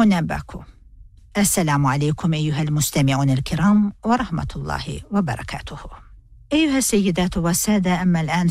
هنا باكو. السلام عليكم أيها المستمعون الكرام ورحمة الله وبركاته. أيها السيدات والسادة، أما الآن